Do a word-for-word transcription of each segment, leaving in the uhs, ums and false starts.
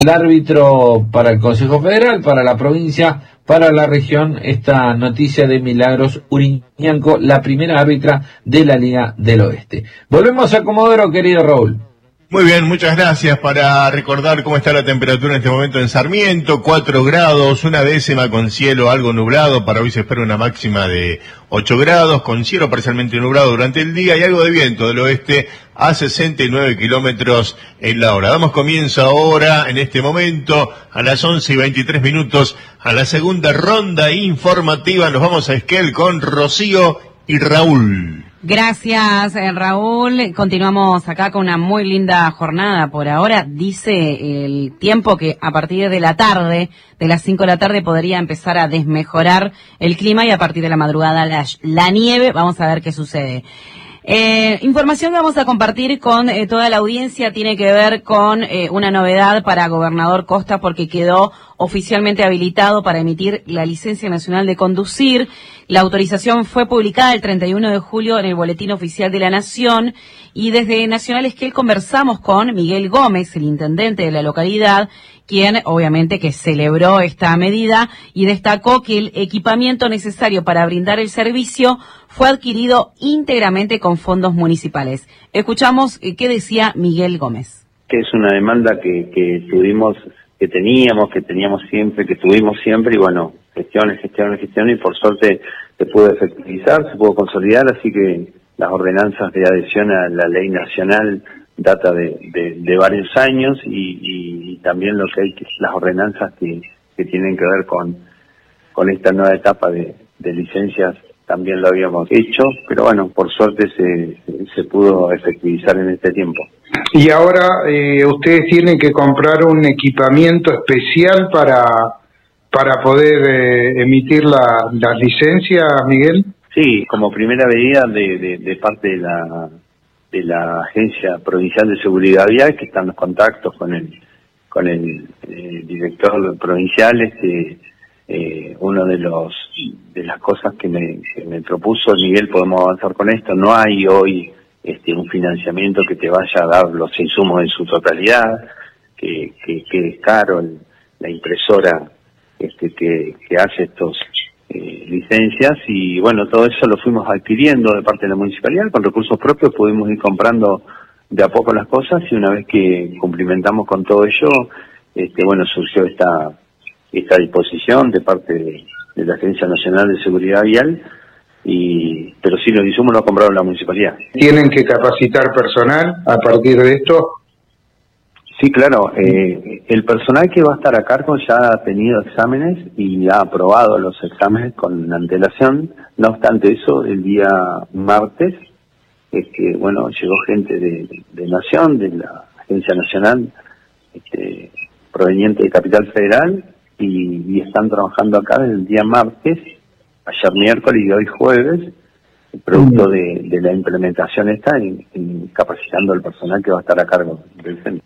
El árbitro para el Consejo Federal, para la provincia, para la región, esta noticia de Milagros Uriñanco, la primera árbitra de la Liga del Oeste. Volvemos a Comodoro, querido Raúl. Muy bien, muchas gracias. Para recordar cómo está la temperatura en este momento en Sarmiento, cuatro grados, una décima con cielo algo nublado. Para hoy se espera una máxima de ocho grados, con cielo parcialmente nublado durante el día y algo de viento del oeste a sesenta y nueve kilómetros en la hora. Damos comienzo ahora, en este momento, a las once y veintitrés minutos, a la segunda ronda informativa. Nos vamos a Esquel con Rocío y Raúl. Gracias, Raúl. Continuamos acá con una muy linda jornada por ahora. Dice el tiempo que a partir de la tarde, de las cinco de la tarde, podría empezar a desmejorar el clima y a partir de la madrugada la, la nieve. Vamos a ver qué sucede. Eh, información que vamos a compartir con eh, toda la audiencia tiene que ver con eh, una novedad para Gobernador Costa, porque quedó oficialmente habilitado para emitir la licencia nacional de conducir. La autorización fue publicada el treinta y uno de julio en el Boletín Oficial de la Nación, y desde Nacional Esquel conversamos con Miguel Gómez, el intendente de la localidad, quien obviamente que celebró esta medida y destacó que el equipamiento necesario para brindar el servicio fue adquirido íntegramente con fondos municipales. Escuchamos eh, qué decía Miguel Gómez. Que es una demanda que, que tuvimos, que teníamos, que teníamos siempre, que tuvimos siempre, y bueno, gestiones, gestiones, gestiones, y por suerte se pudo efectivizar, se pudo consolidar, así que las ordenanzas de adhesión a la ley nacional data de, de, de varios años, y, y, y también lo que hay, las ordenanzas que, que tienen que ver con, con esta nueva etapa de, de licencias también lo habíamos hecho, pero bueno, por suerte se, se pudo efectivizar en este tiempo. Y ahora eh, ustedes tienen que comprar un equipamiento especial para para poder eh, emitir la, las licencias, Miguel. Sí, como primera medida de, de, de parte de la de la Agencia Provincial de Seguridad Vial, que están los contactos con el con el eh, director provincial, este eh, uno de los de las cosas que me, que me propuso Miguel, podemos avanzar con esto. No hay hoy este un financiamiento que te vaya a dar los insumos en su totalidad, que, que, que es caro el, la impresora este que, que hace estos eh, licencias, y bueno, todo eso lo fuimos adquiriendo de parte de la municipalidad. Con recursos propios pudimos ir comprando de a poco las cosas, y una vez que cumplimentamos con todo ello, este bueno, surgió esta esta disposición de parte de, de la Agencia Nacional de Seguridad Vial, y pero sí, los insumos los compraron la municipalidad. ¿Tienen que capacitar personal a partir de esto? Sí, claro. Eh, el personal que va a estar a cargo ya ha tenido exámenes y ha aprobado los exámenes con antelación. No obstante eso, el día martes, este, bueno, llegó gente de, de Nación, de la Agencia Nacional, este, proveniente de Capital Federal, y, y están trabajando acá desde el día martes, ayer miércoles y hoy jueves, producto de, de la implementación esta, en, en capacitando al personal que va a estar a cargo del centro.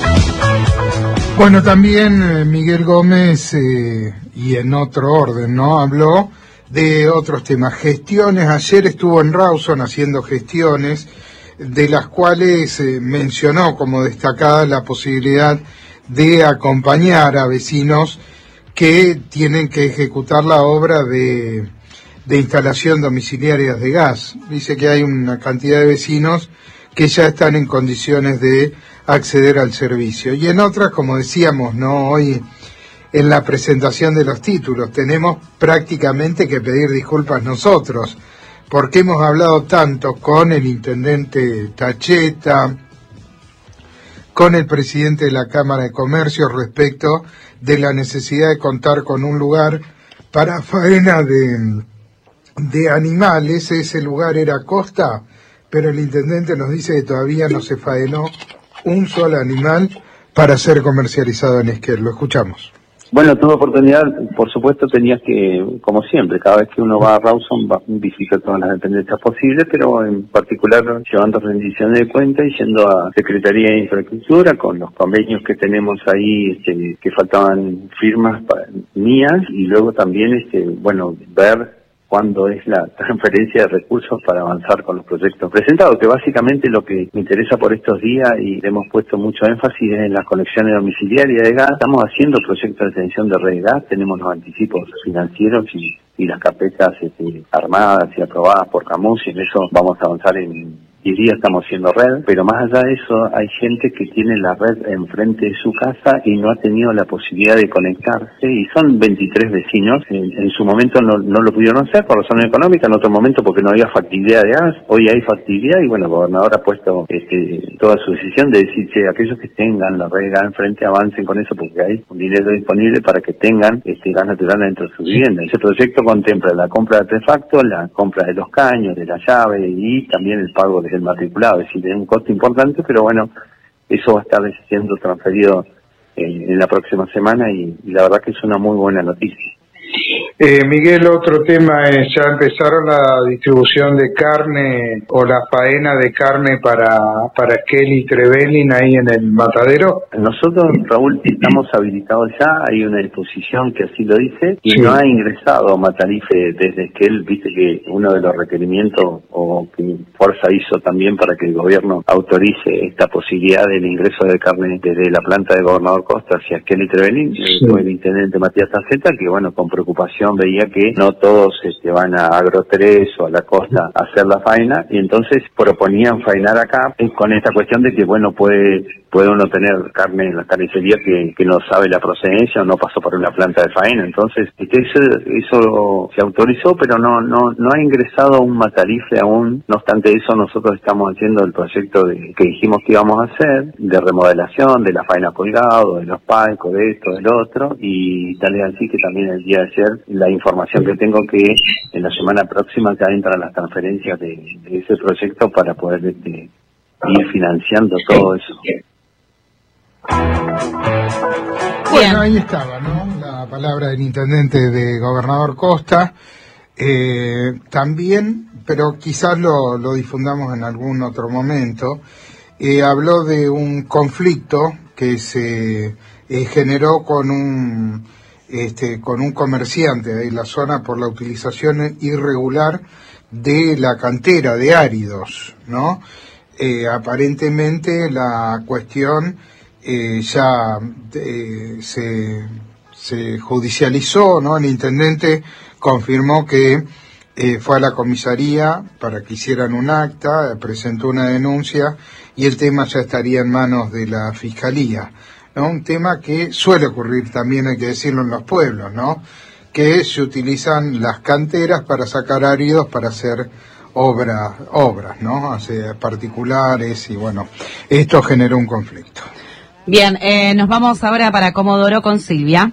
Bueno, también eh, Miguel Gómez, eh, y en otro orden, ¿no? Habló de otros temas, gestiones. Ayer estuvo en Rawson haciendo gestiones, de las cuales eh, mencionó como destacada la posibilidad de acompañar a vecinos que tienen que ejecutar la obra de, de instalación domiciliaria de gas. Dice que hay una cantidad de vecinos que ya están en condiciones de acceder al servicio. Y en otras, como decíamos, no hoy en la presentación de los títulos, tenemos prácticamente que pedir disculpas nosotros, porque hemos hablado tanto con el intendente Tacheta, con el presidente de la Cámara de Comercio respecto de la necesidad de contar con un lugar para faena de, de animales. Ese lugar era Costa, pero el intendente nos dice que todavía no se faenó un solo animal para ser comercializado en Esquel. Lo escuchamos. Bueno, tuve oportunidad, por supuesto tenías que, como siempre, cada vez que uno va a Rawson va, visita todas las dependencias posibles, pero en particular llevando rendiciones de cuenta y yendo a Secretaría de Infraestructura con los convenios que tenemos ahí, este, que faltaban firmas para, mías, y luego también, este, bueno, ver cuándo es la transferencia de recursos para avanzar con los proyectos presentados, que básicamente lo que me interesa por estos días, y le hemos puesto mucho énfasis, es en las conexiones domiciliarias de gas. Estamos haciendo proyectos de extensión de red de gas, tenemos los anticipos financieros y, y las carpetas este, armadas y aprobadas por Camus, y en eso vamos a avanzar en diez días. Estamos haciendo red, pero más allá de eso hay gente que tiene la red enfrente de su casa y no ha tenido la posibilidad de conectarse, y son veintitrés vecinos. En, en su momento no, no lo pudieron hacer por razones económicas, en otro momento porque no había factibilidad de gas. Hoy hay factibilidad y bueno, el gobernador ha puesto este, toda su decisión de decir, che, aquellos que tengan la red de gas enfrente avancen con eso, porque hay un dinero disponible para que tengan este gas natural dentro de su vivienda. Ese proyecto contempla la compra de artefactos, la compra de los caños, de la llave y también el pago de el matriculado, es decir, tiene un costo importante, pero bueno, eso va a estar siendo transferido en, en la próxima semana y, y la verdad que es una muy buena noticia. Eh, Miguel, otro tema es, ¿ya empezaron la distribución de carne o la faena de carne para, para Kelly Trevelin ahí en el matadero? Nosotros, Raúl, estamos habilitados ya, hay una disposición que así lo dice, y sí. No ha ingresado Matarife desde que él, viste que uno de los requerimientos o que Fuerza hizo también para que el gobierno autorice esta posibilidad del ingreso de carne desde la planta de Gobernador Costa hacia Kelly Trevelin, sí. Fue el intendente Matías Taceta, que bueno, con preocupación veía que no todos este, van a Agro tres o a la costa a hacer la faena, y entonces proponían faenar acá eh, con esta cuestión de que bueno, puede puede uno tener carne en la carnicería que, que no sabe la procedencia o no pasó por una planta de faena. Entonces este, eso, eso se autorizó, pero no no no ha ingresado un Matarife aún. No obstante eso, nosotros estamos haciendo el proyecto de, que dijimos que íbamos a hacer, de remodelación, de la faena colgado, de los palcos, de esto, del otro, y tal es así que también el día de ayer la información que tengo que en la semana próxima ya entran las transferencias de, de ese proyecto para poder este, ir financiando todo eso. Bueno, ahí estaba, ¿no? La palabra del intendente de Gobernador Costa. Eh, también, pero quizás lo, lo difundamos en algún otro momento, eh, habló de un conflicto que se eh, generó con un este, con un comerciante de la zona por la utilización irregular de la cantera de áridos, ¿no? Eh, aparentemente la cuestión eh, ya eh, se, se judicializó, ¿no? El intendente confirmó que eh, fue a la comisaría para que hicieran un acta, presentó una denuncia y el tema ya estaría en manos de la fiscalía, ¿no? Un tema que suele ocurrir también, hay que decirlo, en los pueblos, ¿no? Que se utilizan las canteras para sacar áridos para hacer obras, obras, ¿no? O sea, particulares, y bueno, esto generó un conflicto. Bien, eh, nos vamos ahora para Comodoro con Silvia.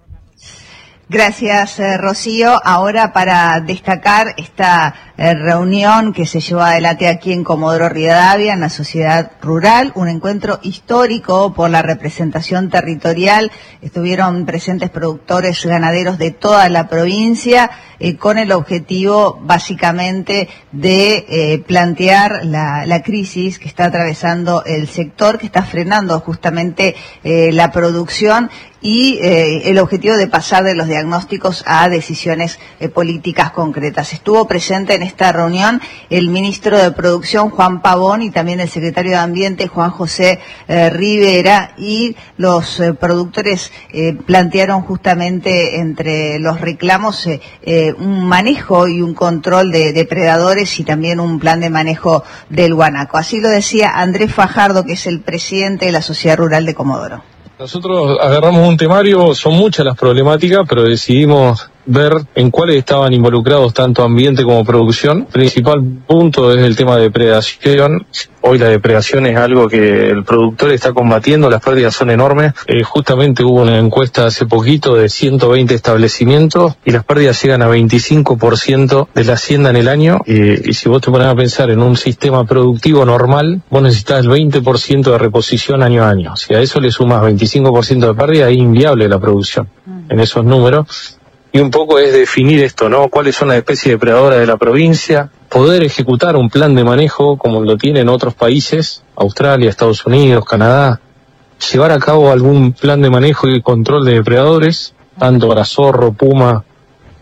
Gracias, eh, Rocío. Ahora para destacar esta eh, reunión que se llevó adelante aquí en Comodoro Rivadavia, en la sociedad rural, un encuentro histórico por la representación territorial. Estuvieron presentes productores ganaderos de toda la provincia, eh, con el objetivo básicamente de eh, plantear la, la crisis que está atravesando el sector, que está frenando justamente eh, la producción, y eh, el objetivo de pasar de los diagnósticos a decisiones eh, políticas concretas. Estuvo presente en esta reunión el ministro de Producción, Juan Pavón, y también el secretario de Ambiente, Juan José eh, Rivera, y los eh, productores eh, plantearon justamente entre los reclamos eh, eh, un manejo y un control de depredadores y también un plan de manejo del guanaco. Así lo decía Andrés Fajardo, que es el presidente de la Sociedad Rural de Comodoro. Nosotros agarramos un temario, son muchas las problemáticas, pero decidimos ver en cuáles estaban involucrados tanto ambiente como producción. El principal punto es el tema de depredación. Hoy la depredación es algo que el productor está combatiendo, las pérdidas son enormes. Eh, justamente hubo una encuesta hace poquito de ciento veinte establecimientos y las pérdidas llegan a veinticinco por ciento de la hacienda en el año. Eh, y si vos te pones a pensar en un sistema productivo normal, vos necesitas el veinte por ciento de reposición año a año. Si a eso le sumas veinticinco por ciento de pérdida, es inviable la producción en esos números. Y un poco es definir esto, ¿no? ¿Cuáles son las especies depredadoras de la provincia? Poder ejecutar un plan de manejo como lo tienen otros países, Australia, Estados Unidos, Canadá. Llevar a cabo algún plan de manejo y control de depredadores, tanto para zorro, puma,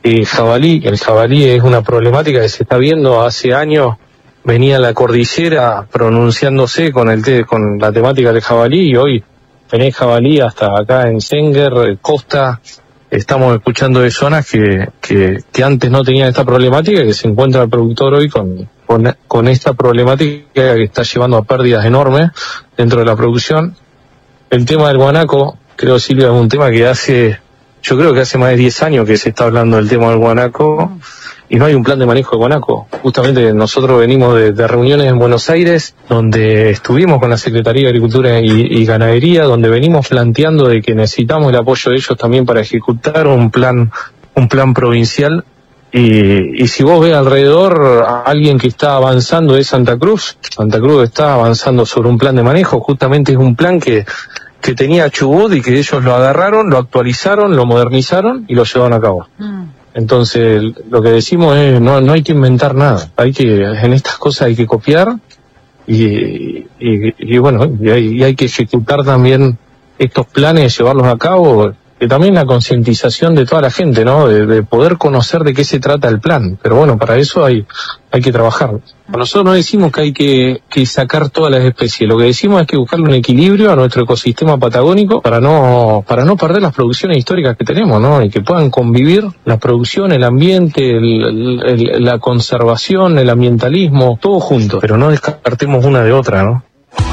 eh, jabalí. El jabalí es una problemática que se está viendo hace años. Venía la cordillera pronunciándose con el te, con la temática del jabalí, y hoy tenés jabalí hasta acá en Senguer, Costa. Estamos escuchando de zonas que, que, que antes no tenían esta problemática, que se encuentra el productor hoy con, con, con esta problemática que está llevando a pérdidas enormes dentro de la producción. El tema del guanaco, creo, Silvia, es un tema que hace, yo creo que hace más de diez años que se está hablando del tema del guanaco, y no hay un plan de manejo de guanaco. Justamente nosotros venimos de, de reuniones en Buenos Aires, donde estuvimos con la Secretaría de Agricultura y, y Ganadería, donde venimos planteando de que necesitamos el apoyo de ellos también para ejecutar un plan, un plan provincial. Y, y si vos ves alrededor a alguien que está avanzando es Santa Cruz, Santa Cruz está avanzando sobre un plan de manejo. Justamente es un plan que, que tenía Chubut y que ellos lo agarraron, lo actualizaron, lo modernizaron y lo llevaron a cabo. Mm. Entonces, lo que decimos es, no, no hay que inventar nada, hay que, en estas cosas hay que copiar y, y, y bueno, y hay, y hay que ejecutar también estos planes, llevarlos a cabo, que también la concientización de toda la gente, ¿no? De, de poder conocer de qué se trata el plan, pero bueno, para eso hay, hay que trabajar. Nosotros no decimos que hay que, que sacar todas las especies, lo que decimos es que buscarle un equilibrio a nuestro ecosistema patagónico para no, para no perder las producciones históricas que tenemos, ¿no? Y que puedan convivir la producción, el ambiente, el, el, la conservación, el ambientalismo, todo junto, pero no descartemos una de otra, ¿no?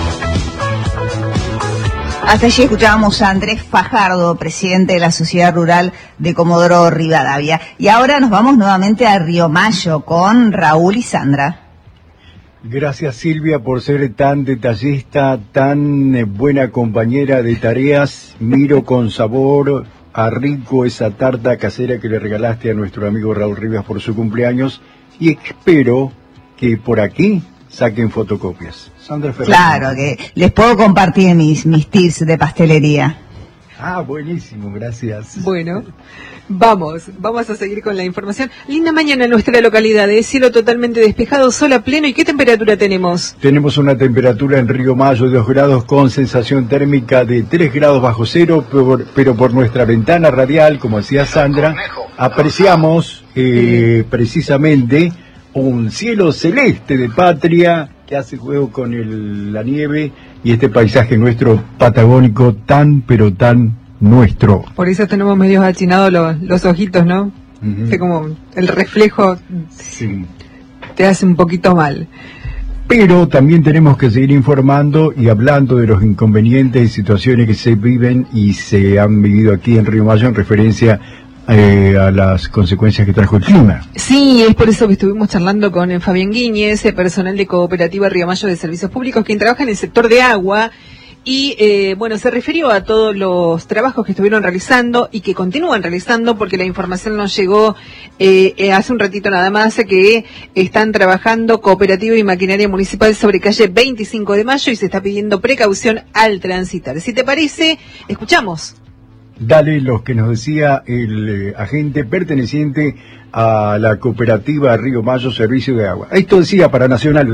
Hasta allí escuchábamos a Andrés Fajardo, presidente de la Sociedad Rural de Comodoro Rivadavia. Y ahora nos vamos nuevamente a Río Mayo con Raúl y Sandra. Gracias, Silvia, por ser tan detallista, tan buena compañera de tareas. Miro con sabor a rico esa tarta casera que le regalaste a nuestro amigo Raúl Rivas por su cumpleaños, y espero que por aquí saquen fotocopias. Sandra Fernández. Claro, que les puedo compartir mis, mis tips de pastelería. Ah, buenísimo, gracias. Bueno, vamos, vamos a seguir con la información. Linda mañana en nuestra localidad, de cielo totalmente despejado, sol a pleno. ¿Y qué temperatura tenemos? Tenemos una temperatura en Río Mayo de dos grados con sensación térmica de tres grados bajo cero, pero, pero por nuestra ventana radial, como decía Sandra, apreciamos eh, precisamente un cielo celeste de patria que hace juego con el, la nieve y este paisaje nuestro patagónico tan, pero tan nuestro. Por eso tenemos medio achinados los, los ojitos, ¿no? Uh-huh. Que como el reflejo sí. Te hace un poquito mal. Pero también tenemos que seguir informando y hablando de los inconvenientes y situaciones que se viven y se han vivido aquí en Río Mayo en referencia Eh, a las consecuencias que trajo el clima. Sí, es por eso que estuvimos charlando con eh, Fabián Guíñez, eh, personal de Cooperativa Río Mayo de Servicios Públicos, quien trabaja en el sector de agua, y eh, bueno, se refirió a todos los trabajos que estuvieron realizando y que continúan realizando, porque la información nos llegó eh, eh, hace un ratito nada más, que están trabajando Cooperativa y Maquinaria Municipal sobre calle veinticinco de mayo y se está pidiendo precaución al transitar. Si te parece, escuchamos. Dale los que nos decía el eh, agente perteneciente a la cooperativa Río Mayo Servicio de Agua. Esto decía para Nacional.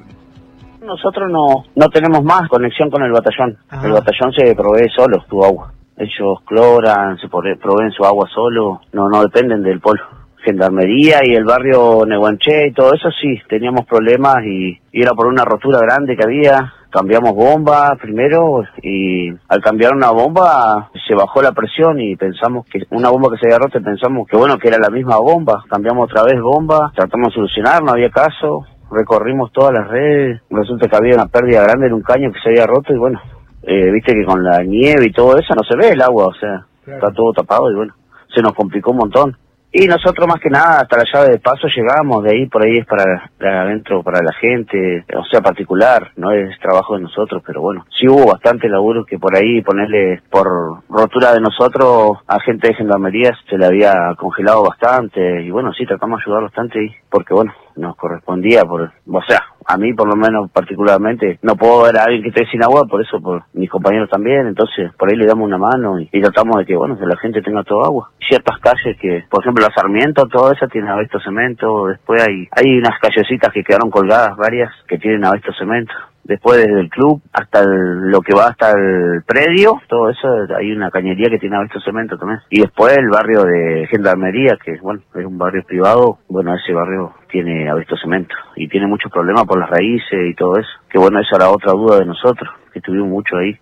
Nosotros no no tenemos más conexión con el batallón. Ajá. El batallón se provee solo su agua. Ellos cloran, se proveen su agua solo, no no dependen del polo. Gendarmería y el barrio Neguanché y todo eso sí, teníamos problemas y, y era por una rotura grande que había. Cambiamos bomba primero y al cambiar una bomba se bajó la presión y pensamos que una bomba que se había roto, pensamos que bueno, que era la misma bomba. Cambiamos otra vez bomba, tratamos de solucionar, no había caso, recorrimos todas las redes, resulta que había una pérdida grande en un caño que se había roto y bueno, eh, viste que con la nieve y todo eso no se ve el agua, o sea, claro. Está todo tapado y bueno, se nos complicó un montón. Y nosotros más que nada hasta la llave de paso llegamos, de ahí por ahí es para adentro, para la gente, o sea particular, no es trabajo de nosotros, pero bueno, sí hubo bastante laburo que por ahí ponerle por rotura de nosotros a gente de gendarmería se le había congelado bastante y bueno, sí tratamos de ayudar bastante ahí, porque bueno, nos correspondía por, o sea, a mí por lo menos particularmente no puedo ver a alguien que esté sin agua, por eso por mis compañeros también, entonces por ahí le damos una mano y, y tratamos de que bueno, que la gente tenga todo agua. Ciertas calles que, por ejemplo la Sarmiento, todo eso tiene abesto cemento, después hay hay unas callecitas que quedaron colgadas varias que tienen abesto cemento. después desde el club hasta el, lo que va hasta el predio, todo eso, hay una cañería que tiene Abesto Cemento también. Y después el barrio de Gendarmería, que bueno, es un barrio privado, bueno, ese barrio tiene Abesto Cemento y tiene muchos problemas por las raíces y todo eso. Que bueno, esa era otra duda de nosotros, que estuvimos mucho ahí.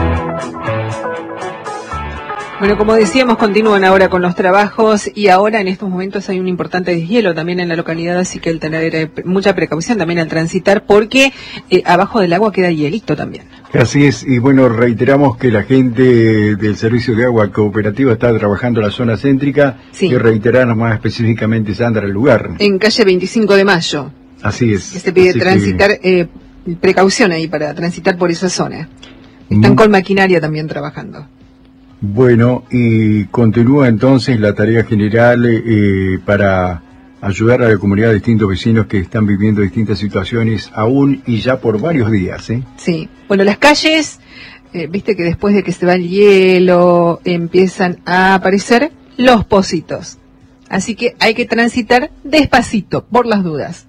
Bueno, como decíamos, continúan ahora con los trabajos y ahora en estos momentos hay un importante deshielo también en la localidad, así que el tener eh, mucha precaución también al transitar porque eh, abajo del agua queda hielito también. Así es, y bueno, reiteramos que la gente del Servicio de Agua Cooperativa está trabajando en la zona céntrica, sí. Y reiterarnos más específicamente, Sandra, el lugar. En calle veinticinco de mayo. Así es. Que se pide así transitar, que... eh, precaución ahí para transitar por esa zona. Están mm. con maquinaria también trabajando. Bueno, y continúa entonces la tarea general eh, para ayudar a la comunidad de distintos vecinos que están viviendo distintas situaciones aún y ya por varios días, ¿eh? Sí, bueno, las calles, eh, viste que después de que se va el hielo empiezan a aparecer los pocitos, así que hay que transitar despacito, por las dudas.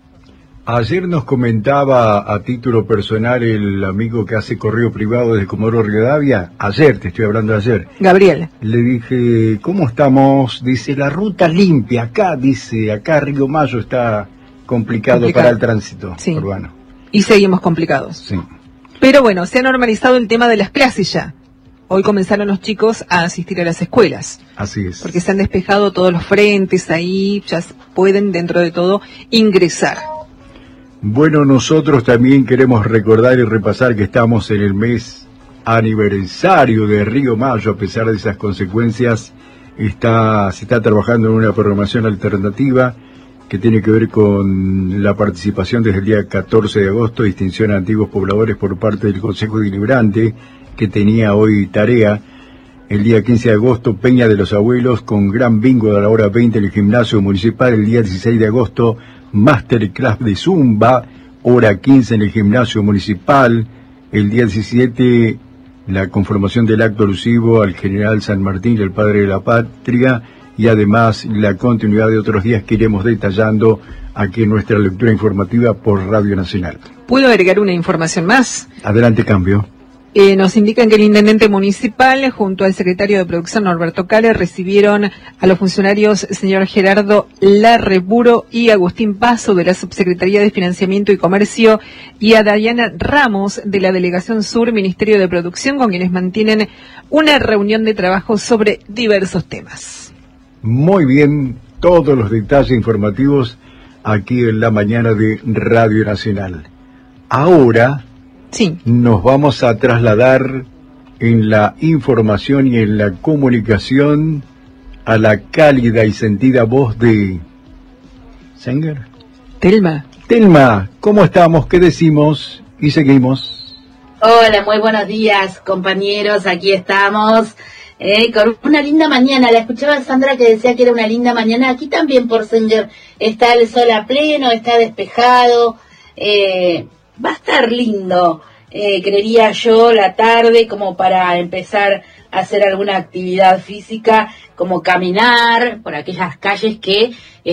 Ayer nos comentaba a título personal el amigo que hace correo privado desde Comodoro Rivadavia, ayer, te estoy hablando de ayer. Gabriel. Le dije, ¿cómo estamos? Dice, la ruta limpia, acá, dice, acá Río Mayo está complicado, complicado. para el tránsito sí. urbano. Y seguimos complicados. Sí. Pero bueno, se ha normalizado el tema de las clases ya. Hoy comenzaron los chicos a asistir a las escuelas. Así es. Porque se han despejado todos los frentes ahí, ya pueden dentro de todo ingresar. Bueno, nosotros también queremos recordar y repasar que estamos en el mes aniversario de Río Mayo. A pesar de esas consecuencias, está, se está trabajando en una programación alternativa que tiene que ver con la participación desde el día catorce de agosto, distinción a antiguos pobladores por parte del Consejo Deliberante, que tenía hoy tarea. El día quince de agosto, Peña de los Abuelos, con gran bingo a la hora veinte en el gimnasio municipal. El día dieciséis de agosto, Masterclass de Zumba, hora quince en el gimnasio municipal. El día diecisiete, la conformación del acto alusivo al general San Martín, el padre de la patria, y además la continuidad de otros días que iremos detallando aquí en nuestra lectura informativa por Radio Nacional. ¿Puedo agregar una información más? Adelante, cambio. Eh, nos indican que el intendente municipal, junto al secretario de Producción, Norberto Cale, recibieron a los funcionarios señor Gerardo Larreburo y Agustín Paso de la Subsecretaría de Financiamiento y Comercio y a Dayana Ramos de la Delegación Sur, Ministerio de Producción, con quienes mantienen una reunión de trabajo sobre diversos temas. Muy bien, todos los detalles informativos aquí en la mañana de Radio Nacional. Ahora... Sí. Nos vamos a trasladar en la información y en la comunicación a la cálida y sentida voz de... ¿Sanger? Telma. Telma, ¿cómo estamos? ¿Qué decimos? Y seguimos. Hola, muy buenos días, compañeros. Aquí estamos eh, con una linda mañana. La escuchaba Sandra que decía que era una linda mañana. Aquí también por Sanger está el sol a pleno, está despejado. Eh, Va a estar lindo, eh, creería yo, la tarde como para empezar a hacer alguna actividad física, como caminar por aquellas calles que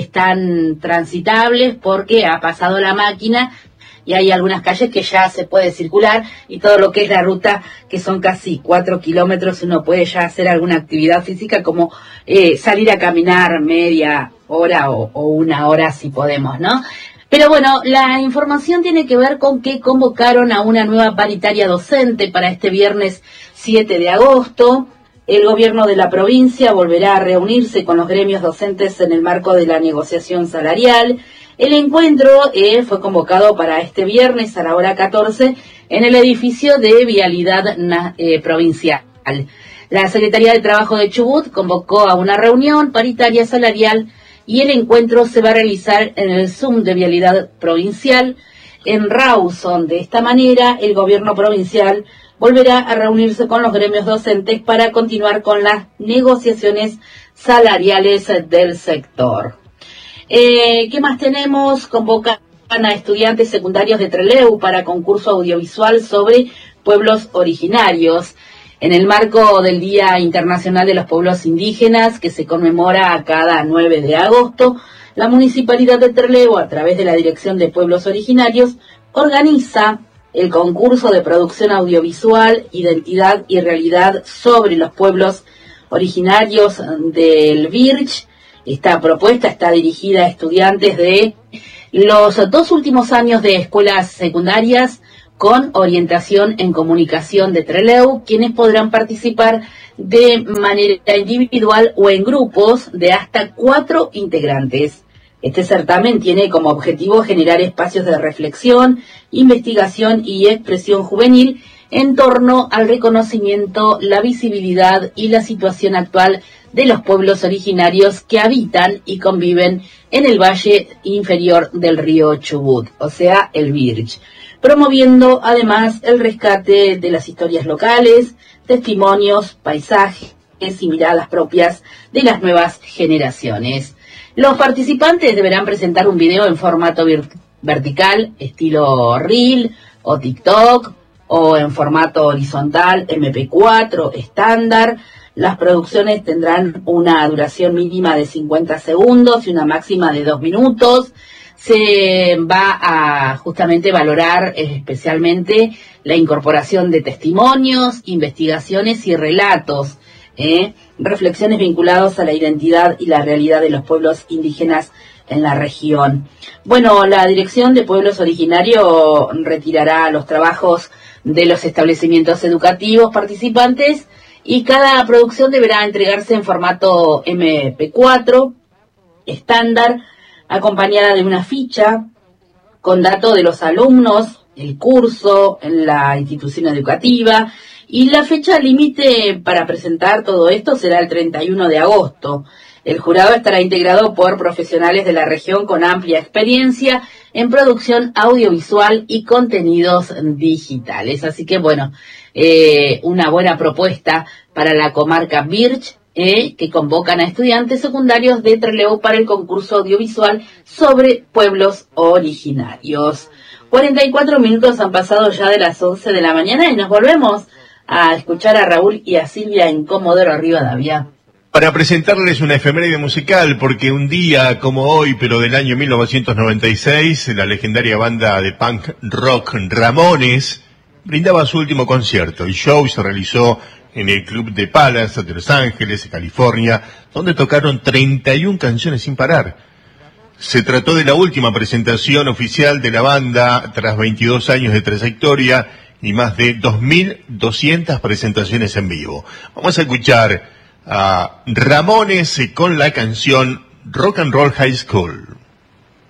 están transitables porque ha pasado la máquina y hay algunas calles que ya se puede circular y todo lo que es la ruta, que son casi cuatro kilómetros, uno puede ya hacer alguna actividad física como eh, salir a caminar media hora o, o una hora si podemos, ¿no? Pero bueno, la información tiene que ver con que convocaron a una nueva paritaria docente para este viernes siete de agosto. El gobierno de la provincia volverá a reunirse con los gremios docentes en el marco de la negociación salarial. El encuentro eh, fue convocado para este viernes a la hora catorce en el edificio de Vialidad eh, Provincial. La Secretaría de Trabajo de Chubut convocó a una reunión paritaria salarial y el encuentro se va a realizar en el Zoom de Vialidad Provincial en Rawson. De esta manera, el gobierno provincial volverá a reunirse con los gremios docentes para continuar con las negociaciones salariales del sector. Eh, ¿Qué más tenemos? Convocan a estudiantes secundarios de Trelew para concurso audiovisual sobre pueblos originarios. En el marco del Día Internacional de los Pueblos Indígenas, que se conmemora a cada nueve de agosto, la Municipalidad de Trelew, a través de la Dirección de Pueblos Originarios, organiza el concurso de producción audiovisual, identidad y realidad sobre los pueblos originarios del Virch. Esta propuesta está dirigida a estudiantes de los dos últimos años de escuelas secundarias con orientación en comunicación de Trelew, quienes podrán participar de manera individual o en grupos de hasta cuatro integrantes. Este certamen tiene como objetivo generar espacios de reflexión, investigación y expresión juvenil en torno al reconocimiento, la visibilidad y la situación actual de los pueblos originarios que habitan y conviven en el valle inferior del río Chubut, o sea, el Virch, promoviendo además el rescate de las historias locales, testimonios, paisajes y miradas propias de las nuevas generaciones. Los participantes deberán presentar un video en formato vertical, estilo Reel o TikTok, o en formato horizontal, eme pe cuatro, estándar. Las producciones tendrán una duración mínima de cincuenta segundos y una máxima de dos minutos. Se va a justamente valorar especialmente la incorporación de testimonios, investigaciones y relatos, ¿eh? reflexiones vinculados a la identidad y la realidad de los pueblos indígenas en la región. Bueno, la Dirección de Pueblos Originarios retirará los trabajos de los establecimientos educativos participantes y cada producción deberá entregarse en formato eme pe cuatro estándar, acompañada de una ficha con datos de los alumnos, el curso en la institución educativa, y la fecha límite para presentar todo esto será el treinta y uno de agosto. El jurado estará integrado por profesionales de la región con amplia experiencia en producción audiovisual y contenidos digitales. Así que bueno, eh, una buena propuesta para la comarca Virch, eh, que convocan a estudiantes secundarios de Trelew para el concurso audiovisual sobre pueblos originarios. cuarenta y cuatro minutos han pasado ya de las once de la mañana y nos volvemos a escuchar a Raúl y a Silvia en Comodoro Rivadavia. Para presentarles una efeméride musical, porque un día como hoy, pero del año mil novecientos noventa y seis, la legendaria banda de punk rock Ramones brindaba su último concierto. El show se realizó en el Club de Palace de Los Ángeles, California, donde tocaron treinta y una canciones sin parar. Se trató de la última presentación oficial de la banda tras veintidós años de trayectoria y más de dos mil doscientas presentaciones en vivo. Vamos a escuchar a Ramones con la canción Rock and Roll High School.